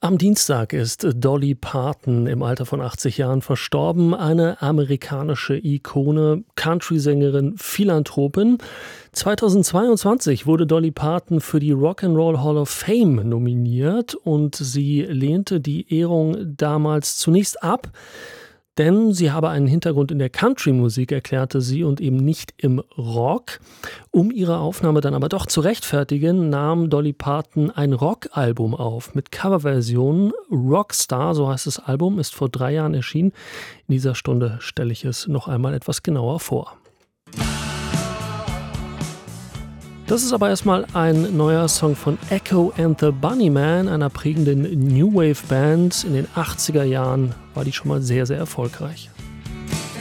Am Dienstag ist Dolly Parton im Alter von 80 Jahren verstorben, eine amerikanische Ikone, Country-Sängerin, Philanthropin. 2022 wurde Dolly Parton für die Rock and Roll Hall of Fame nominiert und sie lehnte die Ehrung damals zunächst ab, denn sie habe einen Hintergrund in der Country-Musik, erklärte sie, und eben nicht im Rock. Um ihre Aufnahme dann aber doch zu rechtfertigen, nahm Dolly Parton ein Rockalbum auf mit Coverversionen. Rockstar, so heißt das Album, ist vor 3 Jahren erschienen. In dieser Stunde stelle ich es noch einmal etwas genauer vor. Das ist aber erstmal ein neuer Song von Echo and the Bunnymen, einer prägenden New Wave Band. In den 80er Jahren war die schon mal sehr, sehr erfolgreich.